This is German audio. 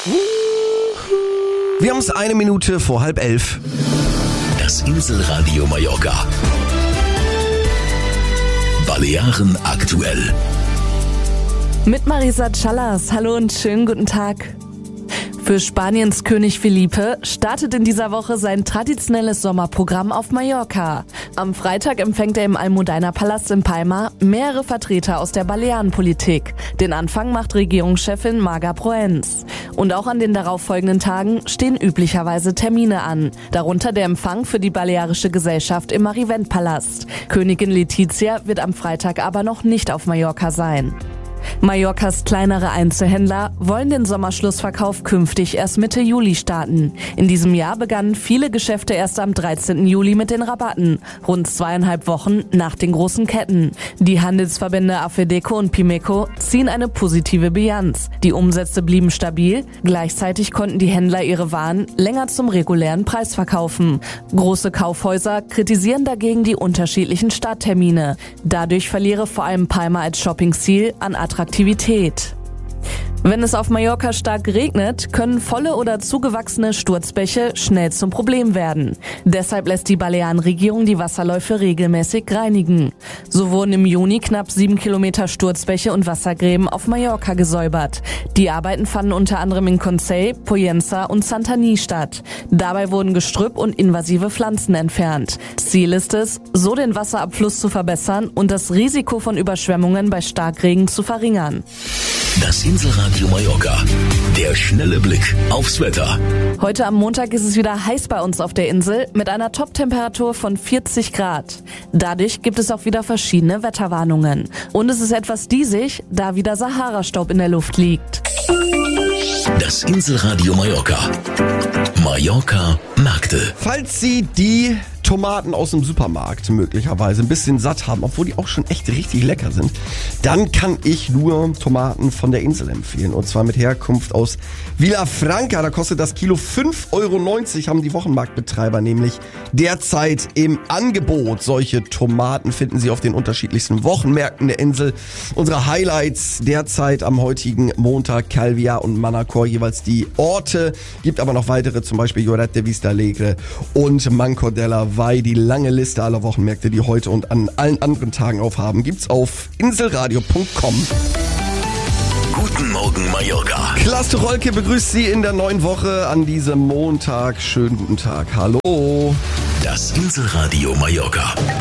Wir haben es 1 Minute vor 10:30. Das Inselradio Mallorca. Balearen aktuell. Mit Marisa Callas. Hallo und schönen guten Tag. Für Spaniens König Felipe startet in dieser Woche sein traditionelles Sommerprogramm auf Mallorca. Am Freitag empfängt er im Almudaina Palast in Palma mehrere Vertreter aus der Balearenpolitik. Den Anfang macht Regierungschefin Marga Proens. Und auch an den darauffolgenden Tagen stehen üblicherweise Termine an. Darunter der Empfang für die Balearische Gesellschaft im Marivent-Palast. Königin Letizia wird am Freitag aber noch nicht auf Mallorca sein. Mallorcas kleinere Einzelhändler wollen den Sommerschlussverkauf künftig erst Mitte Juli starten. In diesem Jahr begannen viele Geschäfte erst am 13. Juli mit den Rabatten, rund 2,5 Wochen nach den großen Ketten. Die Handelsverbände AFEDECO und PIMECO ziehen eine positive Bilanz. Die Umsätze blieben stabil, gleichzeitig konnten die Händler ihre Waren länger zum regulären Preis verkaufen. Große Kaufhäuser kritisieren dagegen die unterschiedlichen Starttermine. Dadurch verliere vor allem Palma als Shoppingziel an Attraktivität. Wenn es auf Mallorca stark regnet, können volle oder zugewachsene Sturzbäche schnell zum Problem werden. Deshalb lässt die Balearenregierung die Wasserläufe regelmäßig reinigen. So wurden im Juni knapp 7 Kilometer Sturzbäche und Wassergräben auf Mallorca gesäubert. Die Arbeiten fanden unter anderem in Consell, Pollença und Santanyí statt. Dabei wurden Gestrüpp und invasive Pflanzen entfernt. Ziel ist es, so den Wasserabfluss zu verbessern und das Risiko von Überschwemmungen bei Starkregen zu verringern. Das Inselradio Mallorca. Der schnelle Blick aufs Wetter. Heute am Montag ist es wieder heiß bei uns auf der Insel mit einer Top-Temperatur von 40 Grad. Dadurch gibt es auch wieder verschiedene Wetterwarnungen. Und es ist etwas diesig, da wieder Sahara-Staub in der Luft liegt. Das Inselradio Mallorca. Mallorca Märkte. Falls Sie die Tomaten aus dem Supermarkt möglicherweise ein bisschen satt haben, obwohl die auch schon echt richtig lecker sind, dann kann ich nur Tomaten von der Insel empfehlen. Und zwar mit Herkunft aus Vilafranca. Da kostet das Kilo 5,90 €, haben die Wochenmarktbetreiber nämlich derzeit im Angebot. Solche Tomaten finden Sie auf den unterschiedlichsten Wochenmärkten der Insel. Unsere Highlights derzeit am heutigen Montag: Calvià und Manacor, jeweils die Orte. Gibt aber noch weitere, zum Beispiel Lloret de Vistalegre und Mancor de la Vall. Die lange Liste aller Wochenmärkte, die heute und an allen anderen Tagen aufhaben, gibt's auf inselradio.com. Guten Morgen Mallorca. Klaas Rolke begrüßt Sie in der neuen Woche an diesem Montag. Schönen guten Tag. Hallo. Das Inselradio Mallorca.